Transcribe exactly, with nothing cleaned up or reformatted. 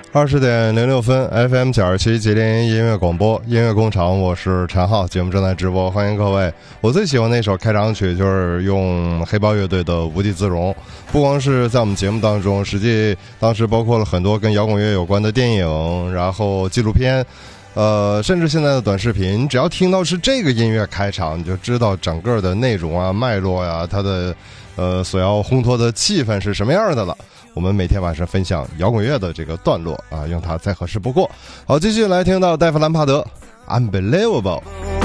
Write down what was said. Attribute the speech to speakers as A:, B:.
A: 二十点零六分 ，F M 九二七吉林音乐广播音乐工厂，我是陈浩，节目正在直播，欢迎各位。我最喜欢的一首开场曲就是用黑豹乐队的《无地自容》，不光是在我们节目当中，实际当时包括了很多跟摇滚乐有关的电影，然后纪录片。呃，甚至现在的短视频，只要听到是这个音乐开场，你就知道整个的内容啊、脉络呀、啊，它的呃所要烘托的气氛是什么样的了。我们每天晚上分享摇滚乐的这个段落啊，用它再合适不过。好，继续来听到戴夫兰帕德 Unbelievable。